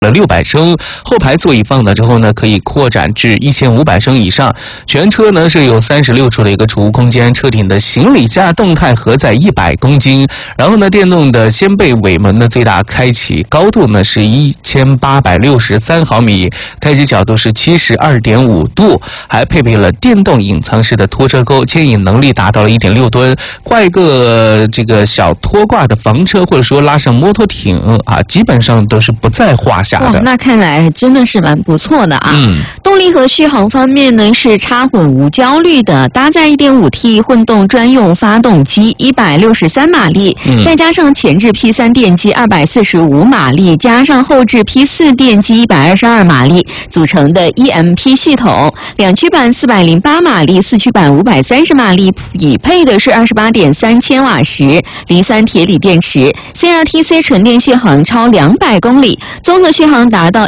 600升，后排座椅放倒之后呢，可以扩展至1500升以上。全车呢是有36处的一个储物空间，车顶的行李架动态荷载100公斤。然后呢，电动的掀背尾门的最大开启高度呢是1863毫米，开启角度是72.5度，还配备了电动隐藏式的拖车钩，牵引能力达到了1.6吨。挂一个这个小拖挂的房车，或者说拉上摩托艇啊，基本上都是不在话下的。 那看来真的是蛮不错的啊。动力和续航方面呢是插混无焦虑的，搭载 1.5T 混动专用发动机163马力，再加上前置 P3 电机245马力，加上后置 P4 电机122马力组成的 EMP 系统，两驱版408马力，四驱版530马力，匹配的是28.3千瓦时磷酸铁锂电池， CLTC 纯电续航超200公里，综合续航达到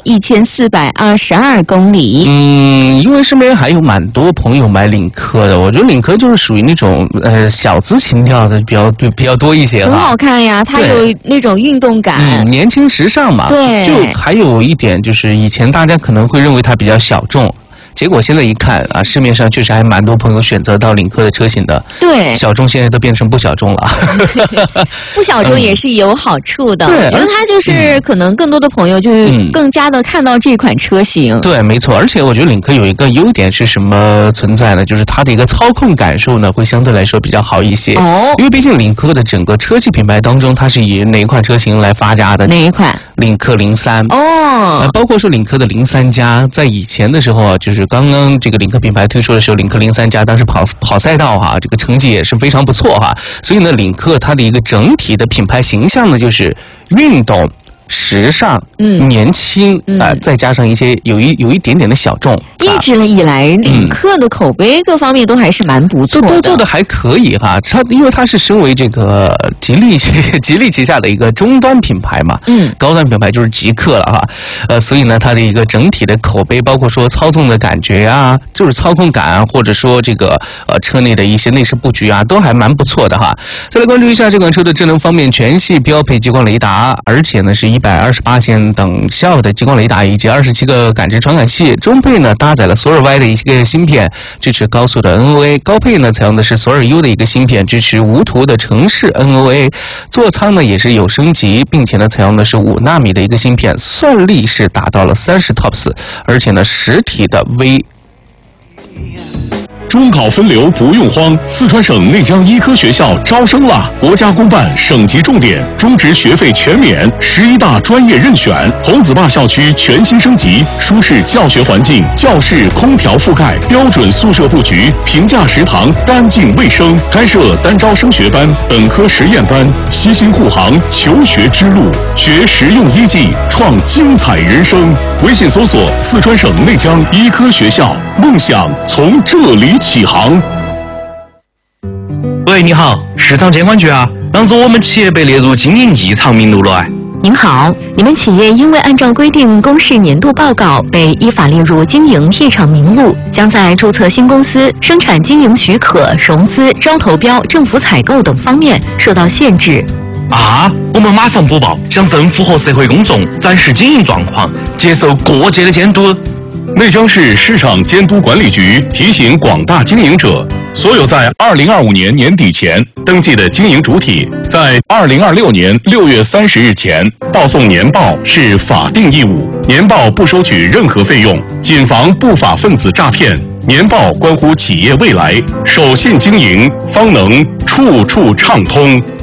1422公里。 因为身边还有蛮多朋友买领克的，我觉得领克就是属于那种小资情调的比较多一些， 很好看呀，它有那种运动感， 年轻时尚嘛。 对， 就还有一点就是以前大家可能会认为它比较小众。结果现在一看啊，市面上确实还蛮多朋友选择到领克的车型的。 对， 小众现在都变成不小众了。 不小众也是有好处的。我觉得它就是可能更多的朋友就是更加的看到这款车型。 对，没错。而且我觉得领克有一个优点是什么存在呢？就是它的一个操控感受呢会相对来说比较好一些。因为毕竟领克的整个车系品牌当中，它是以哪一款车型来发家的？ 哪一款？ 领克03。包括说领克的03加，在以前的时候啊，就是刚刚这个领克品牌推出的时候，领克03加当时跑赛道哈，这个成绩也是非常不错哈。所以呢，领克它的一个整体的品牌形象呢，就是运动、时尚、年轻再加上一些有一点点的小众。 一直以来，领克的口碑各方面都还是蛮不错的， 都做的还可以哈。因为它是身为这个吉利旗下的一个中端品牌嘛，高端品牌就是极客了哈。所以呢，它的一个整体的口碑，包括说操纵的感觉啊，就是操控感啊，或者说这个车内的一些内饰布局啊，都还蛮不错的哈。再来关注一下这款车的智能方面，全系标配激光雷达，而且呢是128线等效的激光雷达以及27个感知传感器，中配呢搭载了索尔 Y 的一个芯片，支持高速的 NOA， 高配呢采用的是索尔 U 的一个芯片，支持无图的城市 NOA， 座舱呢也是有升级，并且呢采用的是5纳米的一个芯片，算力是达到了30 TOPS， 而且呢实体的微。 中考分流不用慌，四川省内江医科学校招生啦！国家公办省级重点，中职学费全免，11大专业任选。红子坝校区全新升级，舒适教学环境，教室空调覆盖，标准宿舍布局，平价食堂，干净卫生。开设单招升学班、本科实验班，悉心护航求学之路，学实用医技，创精彩人生。微信搜索四川省内江医科学校，梦想从这里起航。 喂，你好，市场监管局啊，当时我们企业被列入经营异常名录了。 您好，你们企业因为按照规定公示年度报告，被依法列入经营异常名录，将在注册新公司、生产经营许可、融资、招投标、政府采购等方面受到限制。 啊，我们马上补报，向政府和社会公众展示经营状况，接受各界的监督。 内江市市场监督管理局提醒广大经营者，所有在2025年年底前登记的经营主体，在2026年6月30日前报送年报是法定义务，年报不收取任何费用，谨防不法分子诈骗。年报关乎企业未来，守信经营，方能处处畅通。